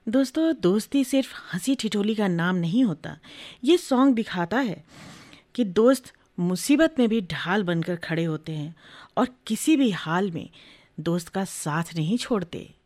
दोस्तों, दोस्ती सिर्फ हंसी ठिठोली का नाम नहीं होता। ये सॉन्ग दिखाता है कि दोस्त मुसीबत में भी ढाल बनकर खड़े होते हैं और किसी भी हाल में दोस्त का साथ नहीं छोड़ते।